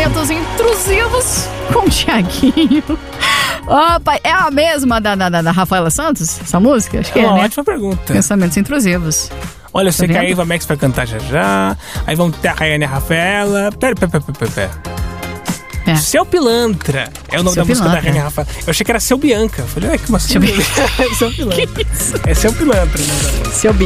Pensamentos Intrusivos com o Thiaguinho. Opa, é a mesma da Rafaela Santos, essa música? Acho que é, né? Ótima pergunta. Pensamentos Intrusivos. Olha, eu sei que a vendo? Eva Max vai cantar já. Aí vamos ter a Rayane e a Rafaela. Pera. É. Seu Pilantra é o nome Seu da música da Pilantra. Rayane e a Rafaela. Eu achei que era Seu Bianca. Eu falei, como assim? Seu É Seu Pilantra. É Seu Pilantra. Seu